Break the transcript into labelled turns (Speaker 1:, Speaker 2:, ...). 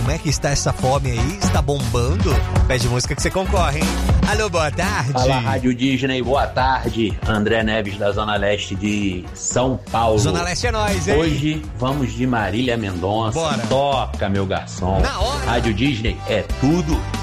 Speaker 1: Como é que está essa fome aí? Está bombando? Pede música que você concorre, hein? Alô, boa tarde.
Speaker 2: Fala, Rádio Disney, boa tarde. André Neves, da Zona Leste de São Paulo.
Speaker 1: Zona Leste é nóis, hein?
Speaker 2: Hoje vamos de Marília Mendonça.
Speaker 1: Bora.
Speaker 2: Toca, meu garçom.
Speaker 1: Na hora.
Speaker 2: Rádio Disney é tudo